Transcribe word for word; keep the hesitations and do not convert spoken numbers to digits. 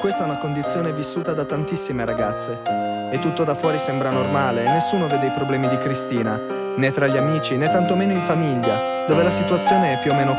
Questa è una condizione vissuta da tantissime ragazze e tutto da fuori sembra normale e nessuno vede i problemi di Cristina, né tra gli amici né tantomeno in famiglia, dove la situazione è più o meno